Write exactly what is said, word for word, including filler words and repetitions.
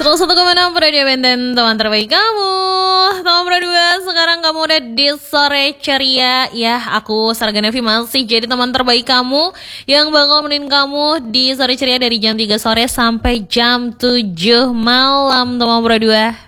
seratus satu koma enam Radio Benten, teman terbaik kamu. Teman berdua, sekarang kamu udah di sore ceria. Ya, aku Sarga Nevi masih jadi teman terbaik kamu yang bakal menemenin kamu di sore ceria dari jam tiga sore sampai jam tujuh malam, teman berdua.